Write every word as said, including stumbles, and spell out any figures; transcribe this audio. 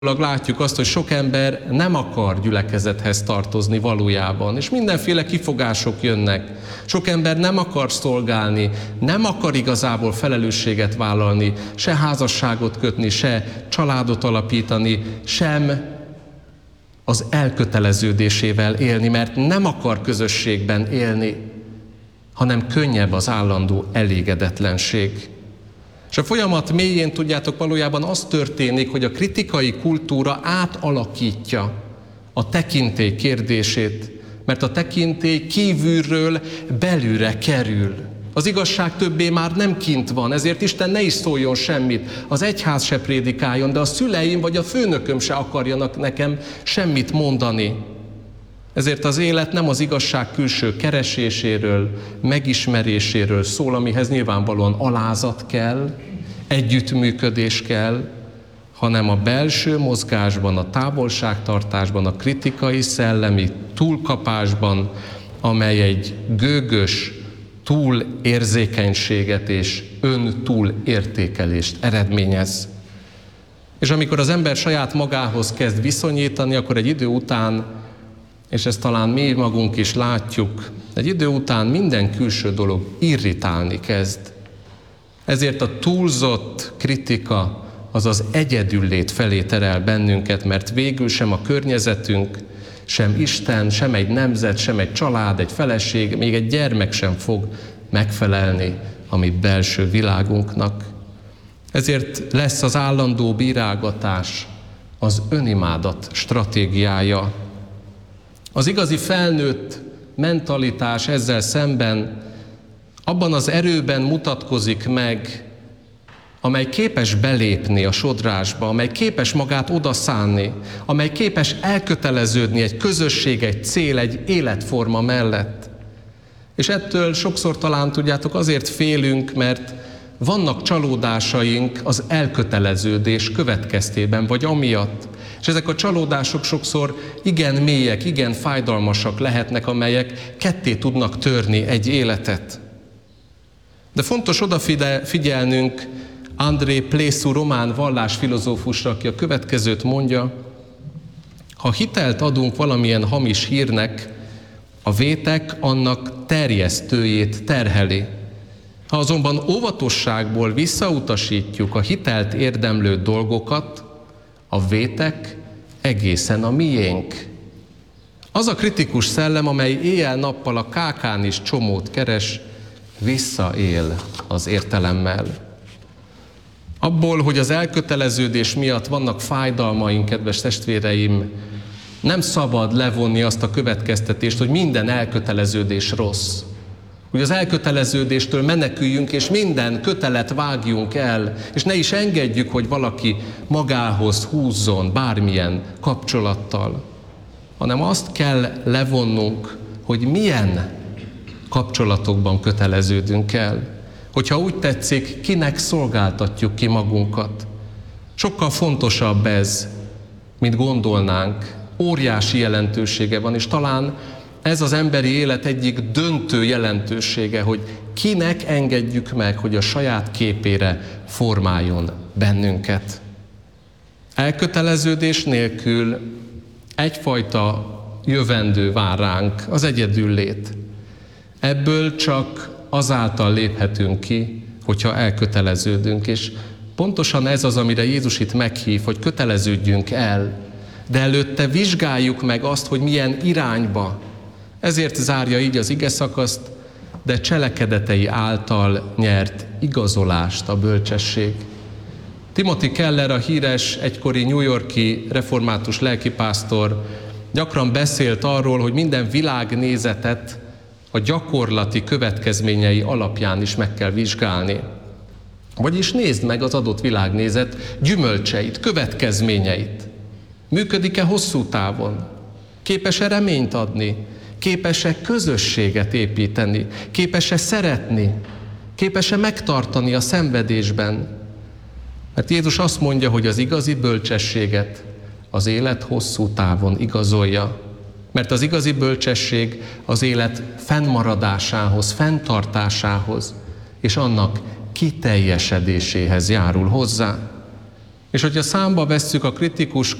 Látjuk azt, hogy sok ember nem akar gyülekezethez tartozni valójában, és mindenféle kifogások jönnek. Sok ember nem akar szolgálni, nem akar igazából felelősséget vállalni, se házasságot kötni, se családot alapítani, sem az elköteleződésével élni, mert nem akar közösségben élni, hanem könnyebb az állandó elégedetlenség. És a folyamat mélyén, tudjátok, valójában az történik, hogy a kritikai kultúra átalakítja a tekintély kérdését, mert a tekintély kívülről belülre kerül. Az igazság többé már nem kint van, ezért Isten ne is szóljon semmit, az egyház se prédikáljon, de a szüleim vagy a főnököm se akarjanak nekem semmit mondani. Ezért az élet nem az igazság külső kereséséről, megismeréséről szól, amihez nyilvánvalóan alázat kell, együttműködés kell, hanem a belső mozgásban, a távolságtartásban, a kritikai szellemi túlkapásban, amely egy gőgös túlérzékenységet és öntúlértékelést eredményez. És amikor az ember saját magához kezd viszonyítani, akkor egy idő után, és ezt talán mi magunk is látjuk, egy idő után minden külső dolog irritálni kezd. Ezért a túlzott kritika az az egyedüllét felé terel bennünket, mert végül sem a környezetünk, sem Isten, sem egy nemzet, sem egy család, egy feleség, még egy gyermek sem fog megfelelni a mi belső világunknak. Ezért lesz az állandó bírálgatás az önimádat stratégiája. Az igazi felnőtt mentalitás ezzel szemben abban az erőben mutatkozik meg, amely képes belépni a sodrásba, amely képes magát odaszánni, amely képes elköteleződni egy közösség, egy cél, egy életforma mellett. És ettől sokszor talán, tudjátok, azért félünk, mert vannak csalódásaink az elköteleződés következtében, vagy amiatt. És ezek a csalódások sokszor igen mélyek, igen fájdalmasak lehetnek, amelyek ketté tudnak törni egy életet. De fontos odafigyelnünk André Plészu román vallásfilozófusra, aki a következőt mondja: ha hitelt adunk valamilyen hamis hírnek, a vétek annak terjesztőjét terheli. Ha azonban óvatosságból visszautasítjuk a hitelt érdemlő dolgokat, a vétek egészen a miénk. Az a kritikus szellem, amely éjjel-nappal a kákán is csomót keres, visszaél az értelemmel. Abból, hogy az elköteleződés miatt vannak fájdalmaink, kedves testvéreim, nem szabad levonni azt a következtetést, hogy minden elköteleződés rossz. Hogy az elköteleződéstől meneküljünk, és minden kötelet vágjunk el, és ne is engedjük, hogy valaki magához húzzon bármilyen kapcsolattal, hanem azt kell levonnunk, hogy milyen kapcsolatokban köteleződünk el. Hogyha úgy tetszik, kinek szolgáltatjuk ki magunkat. Sokkal fontosabb ez, mint gondolnánk. Óriási jelentősége van, és talán ez az emberi élet egyik döntő jelentősége, hogy kinek engedjük meg, hogy a saját képére formáljon bennünket. Elköteleződés nélkül egyfajta jövendő vár ránk, az egyedüllét. Ebből csak azáltal léphetünk ki, hogyha elköteleződünk, és pontosan ez az, amire Jézus itt meghív, hogy köteleződjünk el, de előtte vizsgáljuk meg azt, hogy milyen irányba. Ezért zárja így az igeszakaszt, de cselekedetei által nyert igazolást a bölcsesség. Timothy Keller, a híres egykori New York-i református lelkipásztor gyakran beszélt arról, hogy minden világnézetet a gyakorlati következményei alapján is meg kell vizsgálni. Vagyis nézd meg az adott világnézet gyümölcseit, következményeit. Működik-e hosszú távon? Képes-e reményt adni? Képes-e közösséget építeni? Képes-e szeretni? Képes-e megtartani a szenvedésben? Mert Jézus azt mondja, hogy az igazi bölcsességet az élet hosszú távon igazolja. Mert az igazi bölcsesség az élet fennmaradásához, fenntartásához és annak kiteljesedéséhez járul hozzá. És hogyha számba vesszük a kritikus